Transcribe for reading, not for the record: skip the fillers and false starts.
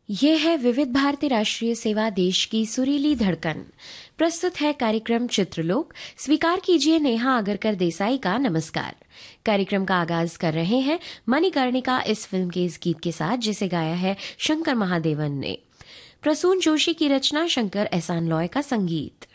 ये है विविध भारती राष्ट्रीय सेवा, देश की सुरीली धड़कन। प्रस्तुत है कार्यक्रम चित्रलोक। स्वीकार कीजिए नेहा अगरकर देसाई का नमस्कार। कार्यक्रम का आगाज कर रहे हैं मणिकर्णिका इस फिल्म के इस गीत के साथ, जिसे गाया है शंकर महादेवन ने। प्रसून जोशी की रचना, शंकर एहसान लॉय का संगीत।